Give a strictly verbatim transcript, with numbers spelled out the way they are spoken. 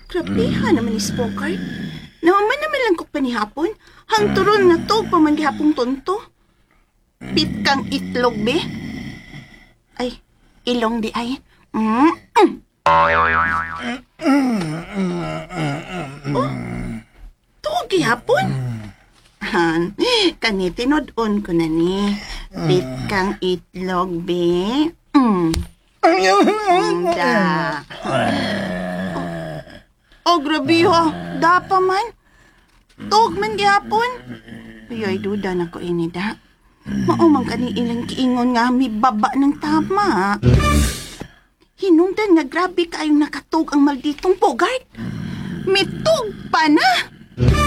Grabeha naman ni Spokard. Naman naman lang ko panihapon. Hangturon na to, pamanggihapong tonto. Pit kang itlog, be. Ay, ilong di ay. Mm -mm. Oh, tuog gihapon. Han, kani tinod-on ko na ni. Pit kang itlog, be. Mm. Da. Oh, grabe ha. Da pa man. Tuog man gihapon. Ayoy, duda na ko ini da. Maumang kani ilang kiingon nga mi baba ng tama. Hinungdan nga grabe kayong nakatug ang malditong Bogart. Mitug pa na.